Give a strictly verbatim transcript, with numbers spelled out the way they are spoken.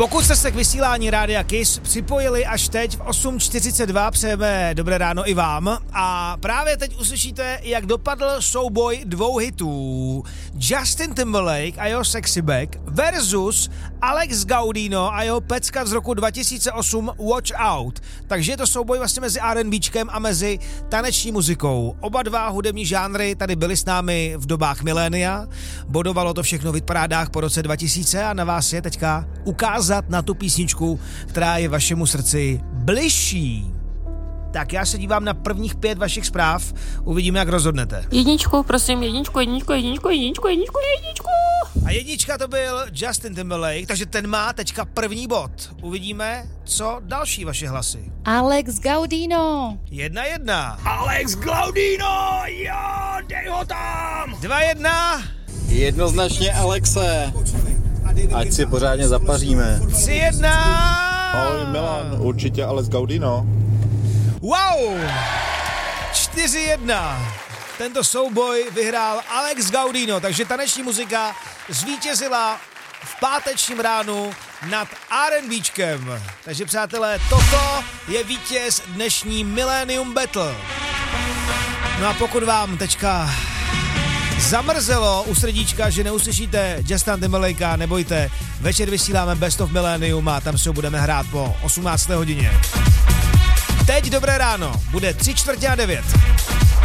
Pokud jste se k vysílání Rádia Kiss připojili až teď v osm čtyřicet dva, přejeme dobré ráno i vám. A právě teď uslyšíte, jak dopadl souboj dvou hitů. Justin Timberlake a jeho Sexy Back versus Alex Gaudino a jeho pecka z roku dva tisíce osm Watch Out. Takže je to souboj vlastně mezi RandBčkem a mezi taneční muzikou. Oba dva hudební žánry tady byly s námi v dobách milénia. Bodovalo to všechno v hitparádách po roce dva tisíce a na vás je teďka ukázat na tu písničku, která je vašemu srdci bližší. Tak já se dívám na prvních pět vašich zpráv, uvidíme, jak rozhodnete. Jedničku, prosím, jedničku, jedničku, jedničku, jedničku, jedničku, jedničku. A jednička to byl Justin Timberlake, takže ten má teďka první bod. Uvidíme, co další vaše hlasy. Alex Gaudino. Jedna jedna. Alex Gaudino, jo, dej ho tam. Dva jedna. Jednoznačně Alexe. Ať si pořádně zapaříme. Tři jedna. Ahoj Milan, určitě Alex Gaudino. Wow! čtyři jedna. Tento souboj vyhrál Alex Gaudino, takže taneční muzika zvítězila v pátečním ránu nad RandBčkem. Takže přátelé, toto je vítěz dnešní Millennium Battle. No a pokud vám teďka zamrzelo u srdíčka, že neuslyšíte Justina Timberlakea, nebojte, večer vysíláme Best of Millennium a tam se ho budeme hrát po osmnácté hodině. Teď dobré ráno, bude tři čtvrtě a devět.